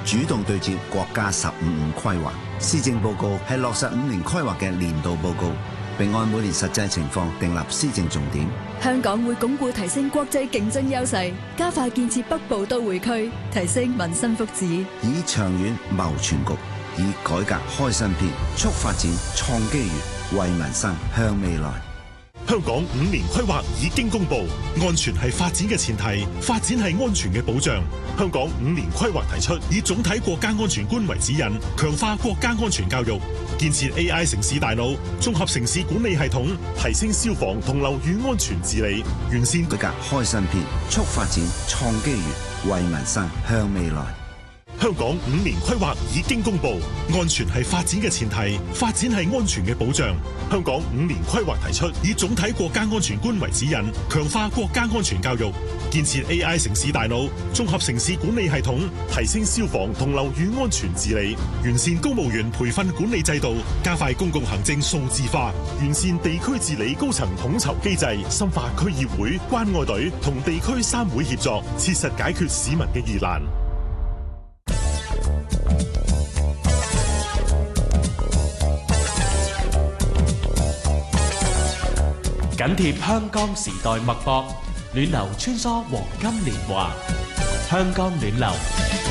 主動對接國家15五規劃。施政報告係落實5年規劃嘅年度報告，並按每年實際情況訂立施政重點。 香港會鞏固提升國際競爭優勢，加快建設北部都會區，提升民生福祉， 以長遠謀全局，以改革開新篇，促發展創機遇，為民生向未來。 香港5年規劃已經公布，安全係發展嘅前提，發展係安全嘅保障。香港5年規劃提出，以總體國家安全觀為指引，強化國家安全教育，建設 AI 城市大腦，綜合城市管理系統，提升消防同樓宇安全治理，完善改革開新篇，促發展創機遇，為民生向未來。 香港5年規劃已經公布，安全係發展嘅前提，發展係安全嘅保障。香港5年規劃提出，以總體國家安全觀為指引，強化國家安全教育，建設 AI 城市大腦，綜合城市管理系統，提升消防同樓宇安全治理，完善公務員培訓管理制度，加快公共行政數字化，完善地區治理高層統籌機制，深化區議會、關愛隊同地區3會協作，切實解決市民嘅疑難。 緊貼香港時代脈搏，暖流穿梭黃金年華，香港暖流。